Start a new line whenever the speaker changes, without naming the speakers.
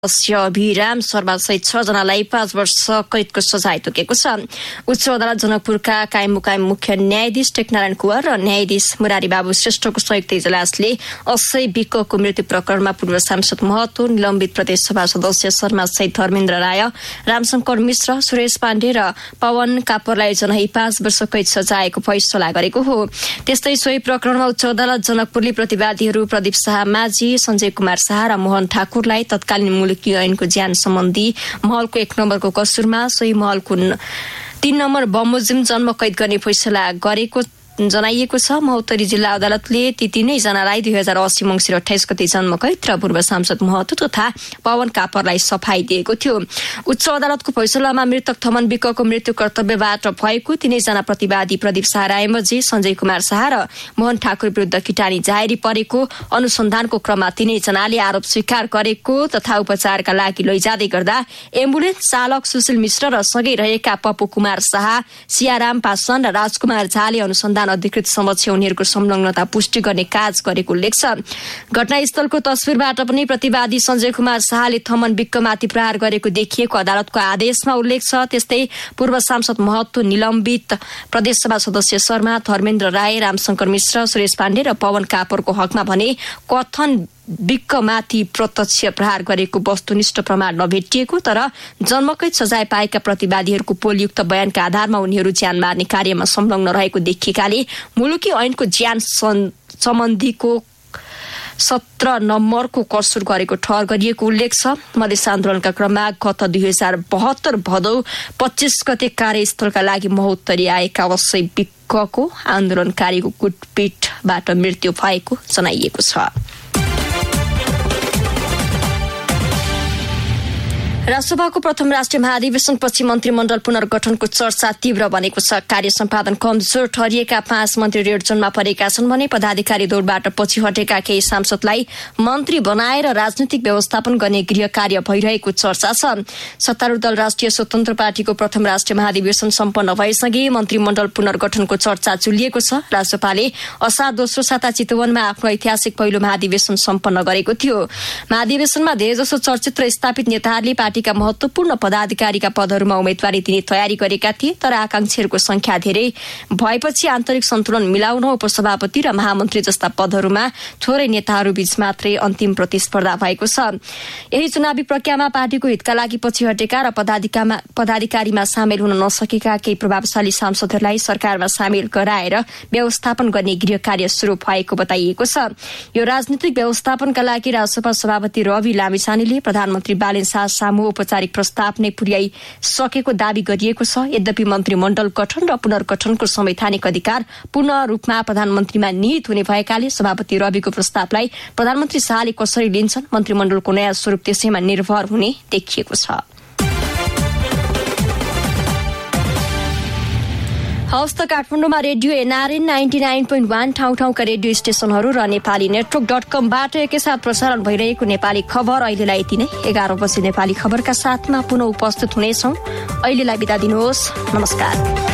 अभिराम शर्मा सहित 6 जनालाई 5 वर्ष कैदको सजाय तोकेको छ। उच्च अदालत जनकपुरका कायम मुकायम मुख्य न्यायाधीश टेकनारायण कुँवर र न्यायाधीश मुरारी बाबु श्रेष्ठको संयुक्त इजलासले 80 विकको मृत्यु प्रकरणमा पूर्व सांसद महतो, निलम्बित प्रदेशसभा सदस्य शर्मा सहित धर्मेन्द्र राय, रामशंकर मिश्र, सुरेश पाण्डे र पवन कापरलाई जनै 5 वर्ष कैद सजायको फैसला गरेको हो। त्यस्तै सोही प्रकरणमा उच्च अदालत जनकपुरले प्रतिवादीहरू प्रदीप शाह माझी, सञ्जय कुमार शाह र मोहन ठाकुरलाई तत्कालीन मुलुकी ऐनको ज्यान सम्बन्धी महलको 1 नम्बरको कसुरमा सोही महलको 3 नम्बर बमोजिम जन्म कैद गर्ने फैसला गरेको जनाइएको छ। महोत्तरी जिल्ला अदालतले ती 3 जनालाई 2080 मंसिर 28 गते जन्म कैद र पूर्व सांसद महतो तथा पवन कापरलाई सफाई दिएको थियो। उच्च अदालतको फैसलामा मृतक थमन विकको मृत्यु कर्तव्यबाट भएको 3 जना प्रतिवादी प्रदीप शाह रायमजी, सञ्जय कुमार शाह र मोहन ठाकुर विरुद्ध किटानी जाहेरी परेको अनुसन्धानको क्रममा 3 जनाले आरोप स्वीकार गरेको तथा उपचारका लागि लैजाँदै गर्दा एम्बुलेन्स चालक सुशील मिश्र र सँगै रहेका पप्पू कुमार शाह, सियाराम पासवान र राजकुमार झाले अनुसन्धान अधिकृत समक्ष उनीहरूको संलग्नता पुष्टि गर्ने कार्य गरेको उल्लेख छ। घटनास्थलको तस्विरबाट पनि प्रतिवादी सञ्जय कुमार शाहले थमन विक्कमाथि प्रहार गरेको देखिएको अदालतको आदेशमा उल्लेख छ। त्यस्तै पूर्व सांसद महतो, निलम्बित प्रदेशसभा सदस्य शर्मा, धर्मेन्द्र राय, रामशंकर मिश्र, सुरेश पाण्डे र पवन कापरको हकमा भने कथन विक्कमाथि प्रत्यक्ष प्रहार गरेको वस्तुनिष्ठ प्रमाण नभेटिएको तर जन्मकैद सजाय पाएका प्रतिवादीहरूको पोलयुक्त बयानका आधारमा उनीहरू ज्यान मार्ने कार्यमा संलग्न रहेको देखिएकाले मुलुकी ऐनको ज्यान सम्बन्धीको 17 नम्बरको कसुर गरेको ठहर गरिएको उल्लेख छ। मधेस आन्दोलनका क्रममा गत 2072 भदौ 25 गते कार्यस्थलका लागि महोत्तरी आएका 80 विकको आन्दोलनकारीको कुटपिटबाट मृत्यु भएको जनाइएको छ। राष्ट्रसभाको प्रथम राष्ट्रिय महाधिवेशनपछि मन्त्रीमण्डल पुनर्गठनको चर्चा तीव्र बनेको छ। कार्य सम्पादन कमजोर ठहरिएका 5 मन्त्री रेड जोनमा परेका छन् भने पदाधिकारी दौडबाट पछि हटेका केही सांसदलाई मन्त्री बनाएर राजनीतिक व्यवस्थापन गर्ने गृह कार्य भइरहेको चर्चा छ। सत्तारूढ दल राष्ट्रिय स्वतन्त्र पार्टीको प्रथम राष्ट्रिय महाधिवेशन सम्पन्न भएसँगै मन्त्रीमण्डल पुनर्गठनको चर्चा चुलिएको छ। राष्ट्रपाले असार दोस्रो साता चितवनमा आफ्नो ऐतिहासिक पहिलो महाधिवेशन सम्पन्न गरेको थियो। महाधिवेशनमा धेरैजसो चर्चित र स्थापित नेताहरूले पार्टीका महत्वपूर्ण पदाधिकारीका पदहरूमा उम्मेदवारी दिने तयारी गरेका थिए तर आकांक्षीहरूको संख्या धेरै भएपछि आन्तरिक सन्तुलन मिलाउन उपसभापति र महामन्त्री जस्ता पदहरूमा थोरै नेताहरू बीच मात्रै अन्तिम प्रतिस्पर्धा भएको छ। यही चुनावी प्रक्रियामा पार्टीको हितका लागि पछि हटेका र पदाधिकारीमा सामेल हुन नसकेका केही प्रभावशाली सांसदहरूलाई सरकारमा सामेल गराएर व्यवस्थापन गर्ने गृह कार्य शुरू भएको बताइएको छ। यो राजनीतिक व्यवस्थापनका लागि राष्ट्रसभा सभापति रवि लामिछानेले प्रधानमन्त्री बालेन शाह सामु औपचारिक प्रस्ताव नै पुर्याइसकेको दावी गरिएको छ। यद्यपि मन्त्रीमण्डल गठन र पुनर्गठनको संवैधानिक अधिकार पूर्ण रूपमा प्रधानमन्त्रीमा निहित हुने भएकाले सभापति रविको प्रस्तावलाई प्रधानमन्त्री शाहले कसरी लिन्छन् मन्त्रीमण्डलको नयाँ स्वरूप त्यसैमा निर्भर हुने देखिएको छ। हवस् त काठमाडौँमा रेडियो एनआरएन 99.1 ठाउँ ठाउँका रेडियो स्टेशनहरू र नेपाली नेटवर्क.com-बाट एकैसाथ प्रसारण भइरहेको नेपाली खबर अहिलेलाई यति नै। 11 बजे नेपाली खबरका साथमा पुनः उपस्थित हुनेछौँ। अहिलेलाई बिदा दिनुहोस्। नमस्कार।